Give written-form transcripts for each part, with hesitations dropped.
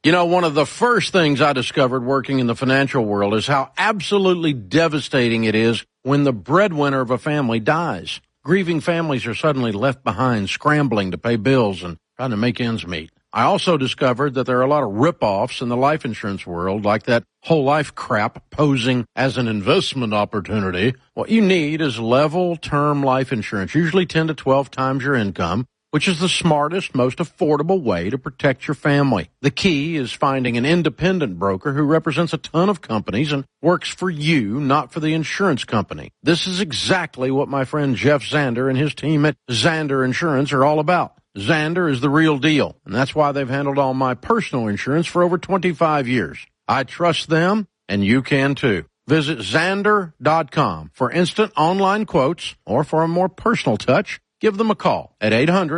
You know, one of the first things I discovered working in the financial world is how absolutely devastating it is when the breadwinner of a family dies. Grieving families are suddenly left behind, scrambling to pay bills and trying to make ends meet. I also discovered that there are a lot of rip-offs in the life insurance world, like that whole life crap posing as an investment opportunity. What you need is level term life insurance, usually 10 to 12 times your income, which is the smartest, most affordable way to protect your family. The key is finding an independent broker who represents a ton of companies and works for you, not for the insurance company. This is exactly what my friend Jeff Zander and his team at Zander Insurance are all about. Zander is the real deal, and that's why they've handled all my personal insurance for over 25 years. I trust them, and you can too. Visit Zander.com for instant online quotes, or for a more personal touch, give them a call at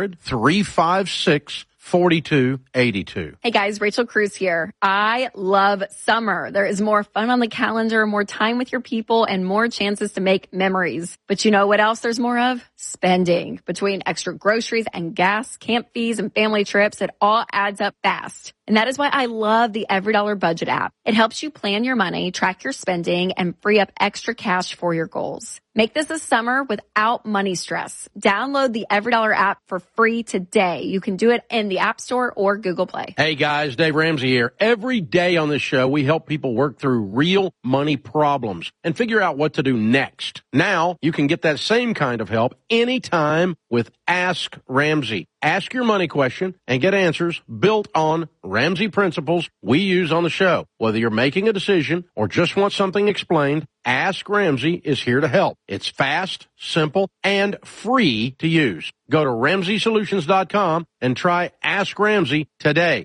800-356-4282. Hey guys, Rachel Cruz here. I love summer. There is more fun on the calendar, more time with your people, and more chances to make memories. But you know what else there's more of? Spending. Between extra groceries and gas, camp fees, and family trips, it all adds up fast. And that is why I love the EveryDollar Budget app. It helps you plan your money, track your spending, and free up extra cash for your goals. Make this a summer without money stress. Download the EveryDollar app for free today. You can do it in the App Store or Google Play. Hey guys, Dave Ramsey here. Every day on this show, we help people work through real money problems and figure out what to do next. Now, you can get that same kind of help anytime with Ask Ramsey. Ask your money question and get answers built on Ramsey principles we use on the show. Whether you're making a decision or just want something explained, Ask Ramsey is here to help. It's fast, simple, and free to use. Go to RamseySolutions.com and try Ask Ramsey today.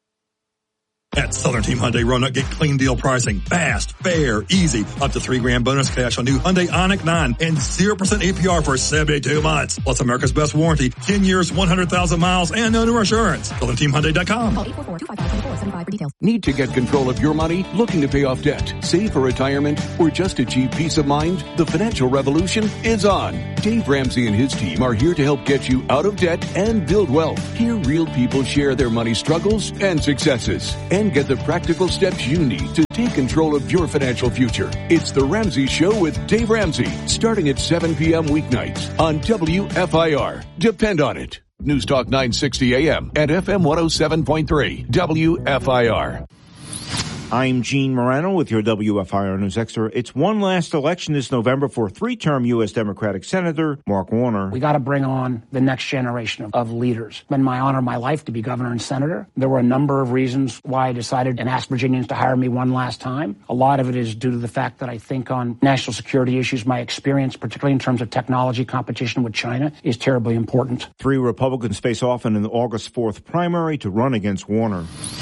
At Southern Team Hyundai Roanoke, get clean deal pricing. Fast, fair, easy. Up to $3,000 bonus cash on new Hyundai Ioniq 9 and 0% APR for 72 months. Plus America's best warranty, 10 years, 100,000 miles, and no new insurance. SouthernTeamHyundai.com. Call 844-255-2475 for details. Need to get control of your money? Looking to pay off debt, save for retirement, or just achieve peace of mind? The financial revolution is on. Dave Ramsey and his team are here to help get you out of debt and build wealth. Hear real people share their money struggles and successes, and get the practical steps you need to take control of your financial future. It's The Ramsey Show with Dave Ramsey, starting at 7 p.m. weeknights on WFIR. Depend on it. News Talk 960 AM and FM 107.3 WFIR. I'm Gene Morano with your WFIR News Extra. It's one last election this November for three-term U.S. Democratic Senator Mark Warner. We got to bring on the next generation of leaders. It's been my honor of my life to be governor and senator. There were a number of reasons why I decided and asked Virginians to hire me one last time. A lot of it is due to the fact that I think on national security issues, my experience, particularly in terms of technology competition with China, is terribly important. Three Republicans face off in the August 4th primary to run against Warner.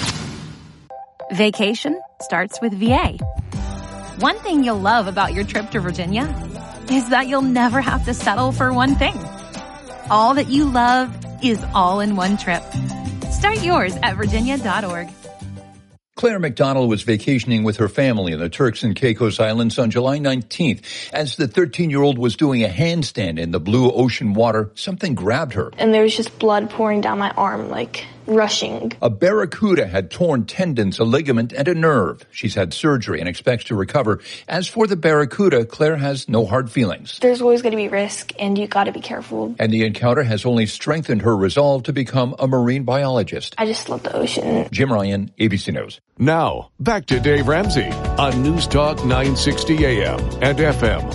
Vacation starts with VA. One thing you'll love about your trip to Virginia is that you'll never have to settle for one thing. All that you love is all in one trip. Start yours at virginia.org. Claire McDonald was vacationing with her family in the Turks and Caicos Islands on July 19th. As the 13-year-old was doing a handstand in the blue ocean water, something grabbed her. And there was just blood pouring down my arm, like rushing. A barracuda had torn tendons, a ligament, and a nerve. She's had surgery and expects to recover. As for the barracuda, Claire has no hard feelings. There's always going to be risk, and you got to be careful. And the encounter has only strengthened her resolve to become a marine biologist. I just love the ocean. Jim Ryan, ABC News. Now, back to Dave Ramsey on News Talk 960 AM and FM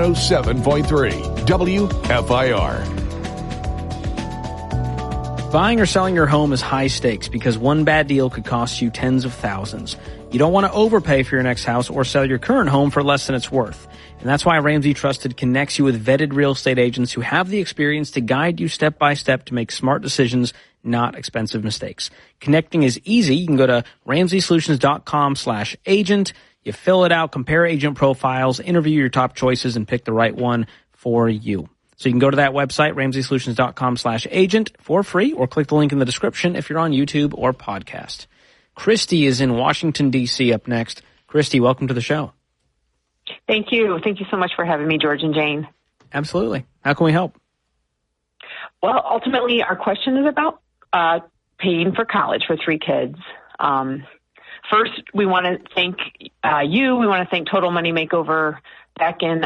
107.3 WFIR. Buying or selling your home is high stakes because one bad deal could cost you tens of thousands. You don't want to overpay for your next house or sell your current home for less than it's worth. And that's why Ramsey Trusted connects you with vetted real estate agents who have the experience to guide you step by step to make smart decisions, not expensive mistakes. Connecting is easy. You can go to RamseySolutions.com/agent. You fill it out, compare agent profiles, interview your top choices, and pick the right one for you. So you can go to that website, RamseySolutions.com/agent for free, or click the link in the description if you're on YouTube or podcast. Christy is in Washington, D.C. up next. Christy, welcome to the show. Thank you. Thank you so much for having me, George and Jane. Absolutely. How can we help? Well, ultimately, our question is about paying for college for 3 kids. First, we want to thank you. We want to thank Total Money Makeover. Back in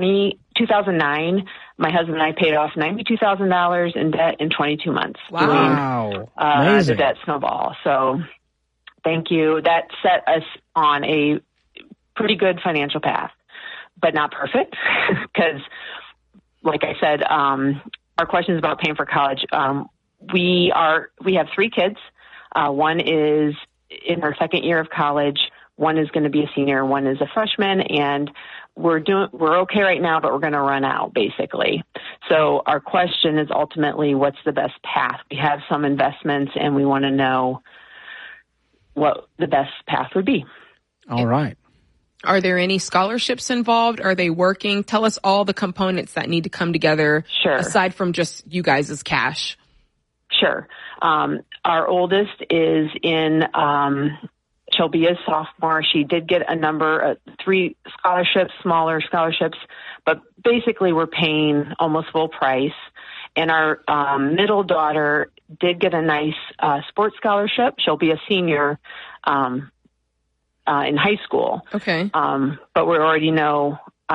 2009, my husband and I paid off $92,000 in debt in 22 months. Wow. The debt snowball. So thank you. That set us on a pretty good financial path, but not perfect because, like I said, our question is about paying for college. We have 3 kids. One is in her second year of college. One is going to be a senior. One is a freshman, and we're okay right now, but we're going to run out basically. So our question is ultimately, what's the best path? We have some investments, and we want to know what the best path would be. All right. Are there any scholarships involved? Are they working? Tell us all the components that need to come together. Sure. Aside from just you guys' cash. Sure. Our oldest is in, she'll be a sophomore. She did get a number of 3 scholarships, smaller scholarships, but basically we're paying almost full price. And our middle daughter did get a nice sports scholarship. She'll be a senior in high school. Okay. But we already know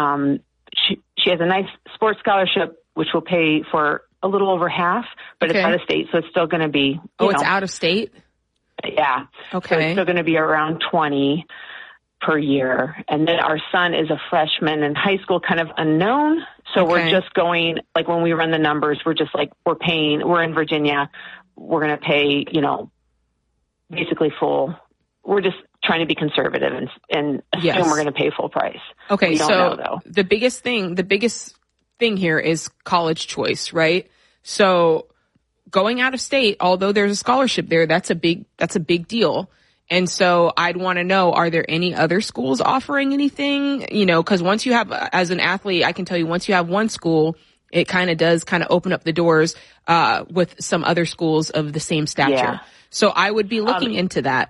she has a nice sports scholarship, which will pay for a little over half, but it's out of state, so it's still going to be. It's out of state? Yeah. Okay. So it's still going to be around $20 per year. And then our son is a freshman in high school, kind of unknown. So we're just going, like when we run the numbers, we're just like, we're in Virginia. We're going to pay, basically full. We're just trying to be conservative and assume we're going to pay full price. Okay. We don't know, though. The biggest thing here is college choice, right? So going out of state, although there's a scholarship there, that's a big deal. And so I'd want to know, are there any other schools offering anything? Because once you have, as an athlete, I can tell you, once you have one school, it does open up the doors with some other schools of the same stature. Yeah. So I would be looking into that.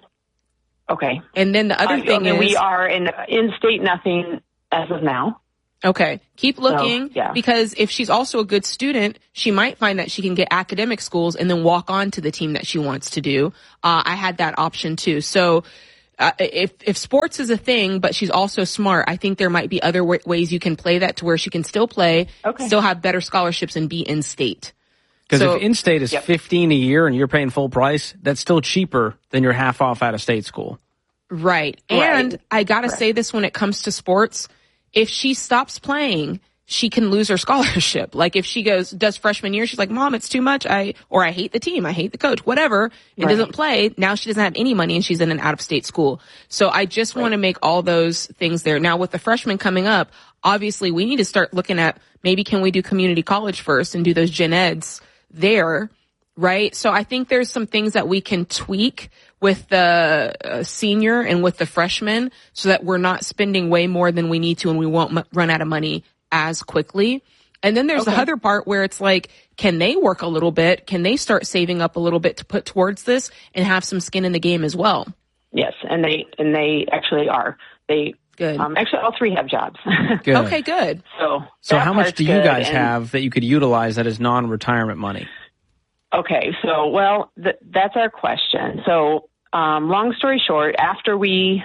Okay. And then the other thing is, we are in state nothing as of now. Okay. Keep looking, because if she's also a good student, she might find that she can get academic schools and then walk on to the team that she wants to do. I had that option too. So if sports is a thing, but she's also smart, I think there might be other ways you can play that to where she can still play, still have better scholarships and be in state. Because if in-state is $15 a year and you're paying full price, that's still cheaper than your half off out-of-state school. Right. And I got to say this when it comes to sports. If she stops playing, she can lose her scholarship. Like if she does freshman year, she's like, Mom, it's too much. I hate the team. I hate the coach, whatever. And doesn't play. Now she doesn't have any money and she's in an out-of-state school. So I just want to make all those things there. Now with the freshmen coming up, obviously we need to start looking at maybe can we do community college first and do those gen eds there, right? So I think there's some things that we can tweak with the senior and with the freshman so that we're not spending way more than we need to and we won't run out of money as quickly. And then there's the other part where it's like, can they work a little bit? Can they start saving up a little bit to put towards this and have some skin in the game as well? Yes, and they actually are. Good. Actually, all 3 have jobs. Good. Okay, good. So how much do you guys have that you could utilize that is non-retirement money? Okay, so, that's our question. So, long story short, after we,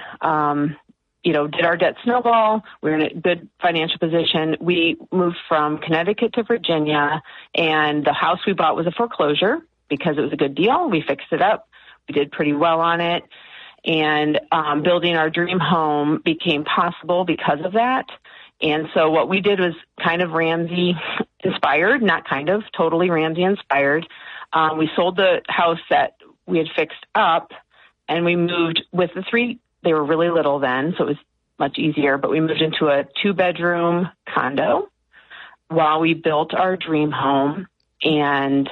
did our debt snowball, we were in a good financial position. We moved from Connecticut to Virginia, and the house we bought was a foreclosure because it was a good deal. We fixed it up. We did pretty well on it. And building our dream home became possible because of that. And so what we did was kind of Ramsey inspired, not kind of, totally Ramsey inspired. We sold the house that we had fixed up, and we moved with the 3. They were really little then, so it was much easier, but we moved into a 2-bedroom condo while we built our dream home. And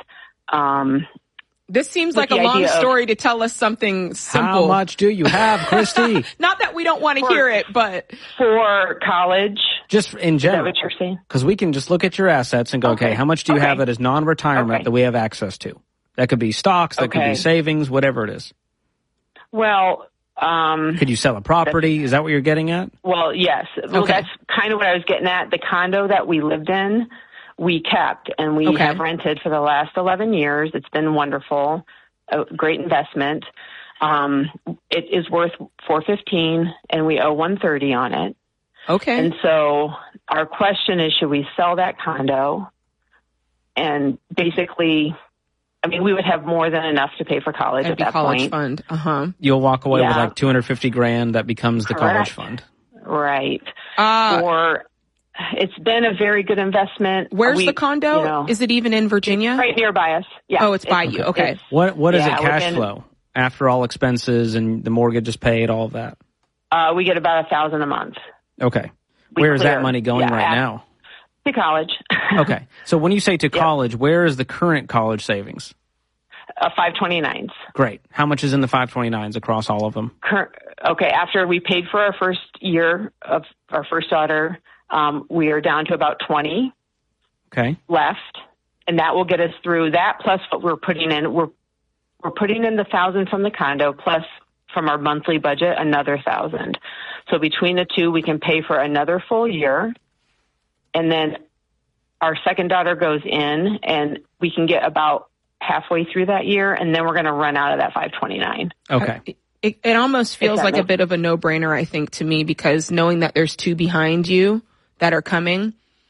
this seems like a long story to tell us something simple. How much do you have, Christy? Not that we don't want to hear it, but for college. Just in general. Is that what you're saying? Because we can just look at your assets and go, okay, how much do you have that is non-retirement that we have access to? That could be stocks, that could be savings, whatever it is. Well, could you sell a property? Is that what you're getting at? Well, yes. Well, that's kind of what I was getting at. The condo that we lived in, we kept, and we have rented for the last 11 years. It's been wonderful, a great investment. It is worth $415, and we owe $130 on it. Okay. And so our question is, should we sell that condo? And basically, I mean, we would have more than enough to pay for college at that college point. fund. You'll walk away with like $250,000 that becomes the college fund. Right. Or it's been a very good investment. Where's the condo? Is it even in Virginia? It's right nearby us. Yeah. Oh, it's by you. Okay. What is it cash flow after all expenses and the mortgage is paid, all of that? We get about $1,000 a month. Okay. Where is that money going right now? To college. Okay. So when you say to college, where is the current college savings? 529s. Great. How much is in the 529s across all of them? Okay. After we paid for our first year of our first daughter, we are down to about 20 left. And that will get us through that plus what we're putting in. We're putting in the $1,000 from the condo plus from our monthly budget, another $1,000. So between the two, we can pay for another full year. And then our second daughter goes in and we can get about halfway through that year. And then we're going to run out of that 529. Okay. It almost feels like a bit of a no-brainer, I think, to me, because knowing that there's two behind you that are coming,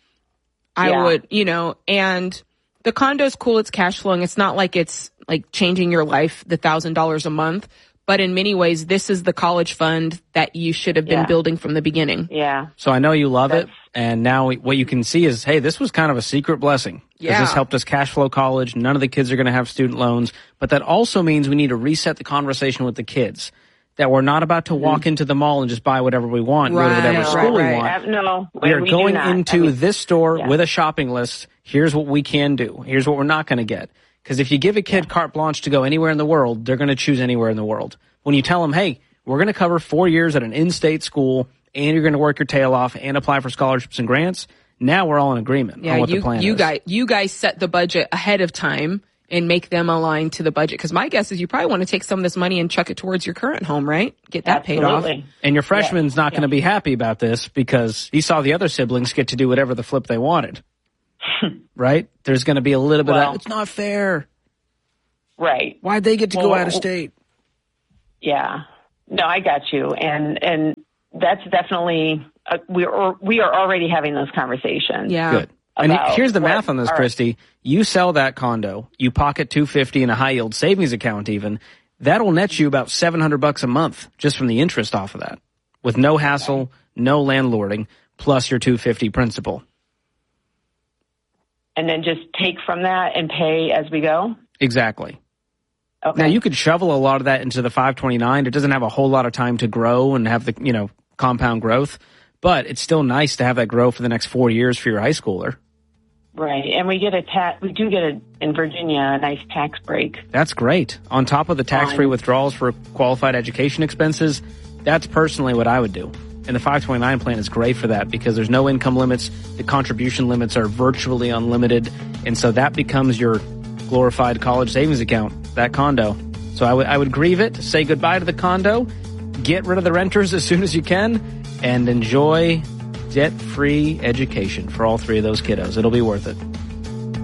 I would, and the condo's cool. It's cash flowing. It's not like it's like changing your life, the $1,000 a month. But in many ways, this is the college fund that you should have been building from the beginning. Yeah. So I know you love it. And now what you can see is, hey, this was kind of a secret blessing. Yeah. This helped us cash flow college. None of the kids are going to have student loans. But that also means we need to reset the conversation with the kids. That we're not about to walk into the mall and just buy whatever we want, go to whatever school we want. No, we are going into this store with a shopping list. Here's what we can do. Here's what we're not going to get. Because if you give a kid carte blanche to go anywhere in the world, they're going to choose anywhere in the world. When you tell them, hey, we're going to cover 4 years at an in-state school, and you're going to work your tail off and apply for scholarships and grants, now we're all in agreement on what the plan is. You guys set the budget ahead of time and make them align to the budget. Because my guess is you probably want to take some of this money and chuck it towards your current home, right? Get that paid off. And your freshman's not going to be happy about this because he saw the other siblings get to do whatever the flip they wanted. Right? There's going to be a little bit of, it's not fair. Right. Why'd they get to go out of state? Yeah. No, I got you. And that's definitely, we are already having those conversations. Yeah. Good. And here's the math on this, Christy. You sell that condo, you pocket $250 in a high yield savings account even, that'll net you about $700 a month just from the interest off of that with no hassle, no landlording, plus your $250 principal. And then just take from that and pay as we go? Exactly. Okay. Now, you could shovel a lot of that into the 529. It doesn't have a whole lot of time to grow and have the, compound growth, but it's still nice to have that grow for the next 4 years for your high schooler. Right. And we do get in Virginia, a nice tax break. That's great. On top of the tax-free withdrawals for qualified education expenses, that's personally what I would do. And the 529 plan is great for that because there's no income limits. The contribution limits are virtually unlimited. And so that becomes your glorified college savings account, that condo. So I would grieve it, say goodbye to the condo, get rid of the renters as soon as you can, and enjoy debt-free education for all three of those kiddos. It'll be worth it.